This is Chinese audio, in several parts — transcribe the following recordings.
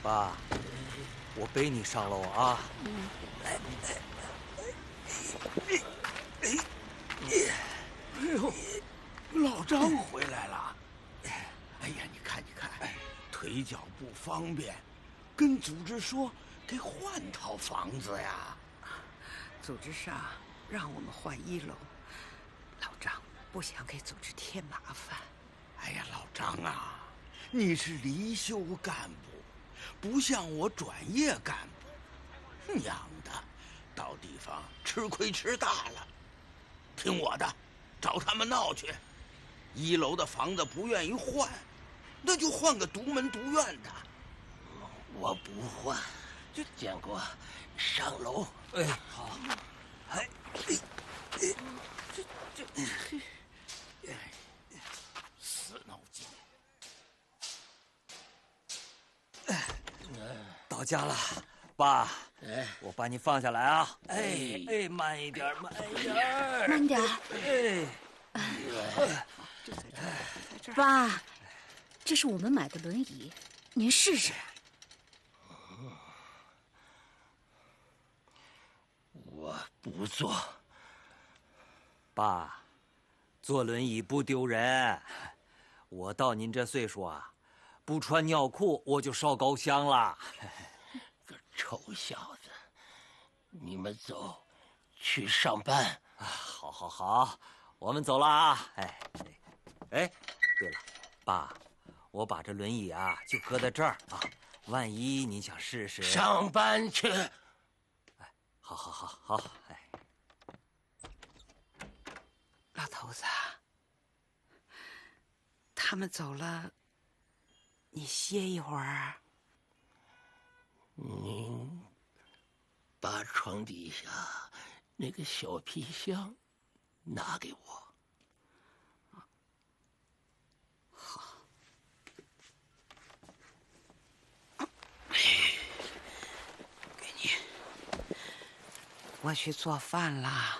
爸，我背你上楼啊！来， 哎呦，老张回来了！哎呀，你看，腿脚不方便，跟组织说给换套房子呀。 组织上让我们换1楼，老张不想给组织添麻烦。 哎呀，老张啊，你是离休干部，不像我转业干部，娘的，到地方吃亏吃大了。听我的，找他们闹去。1楼的房子不愿意换，那就换个独门独院的。 我不换，建国，上楼。 哎，好。哎， 死脑筋。 到家了，爸。我把你放下来啊！哎，慢一点，慢点。 爸，这是我们买的轮椅，您试试。 我不坐。 爸，坐轮椅不丢人。我到您这岁数啊，不穿尿裤我就烧高香了。 个臭小子，你们走，去上班。 好，我们走了啊！哎，对了，爸，我把这轮椅啊就搁在这儿啊，万一您想试试。 上班去。 哎，好，哎。 老头子，他们走了，你歇一会儿。 您把床底下那个小皮箱拿给我。 好。给你。我去做饭啦。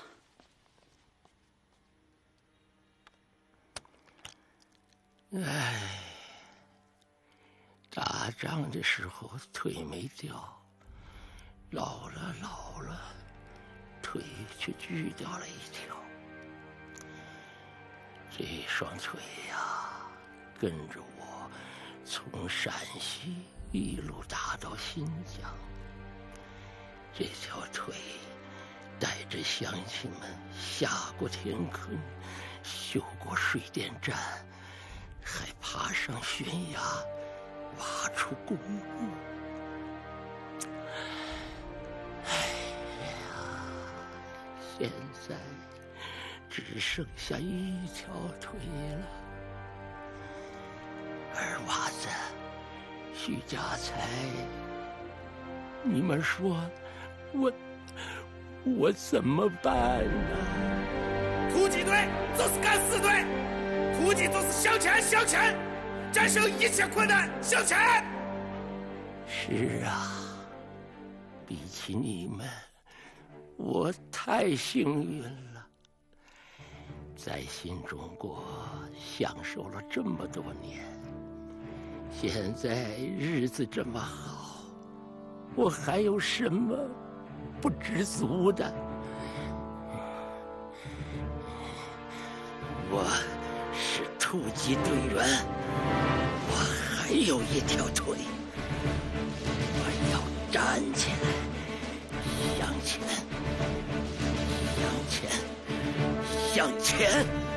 打仗的时候腿没掉，老了，腿却锯掉了一条。这双腿呀，跟着我从陕西一路打到新疆。这条腿带着乡亲们下过田坑，修过水电站，还爬上悬崖，挖出公墓。哎呀，现在只剩下一条腿了。二娃子，徐家财，你们说我怎么办呢？ 突击队就是敢死队，突击就是向前，战胜一切困难，向前。 是啊，比起你们，我太幸运了，在新中国享受了这么多年，现在日子这么好，我还有什么不知足的？我是突击队员，我还有一条腿，我要站起来，向前，向前。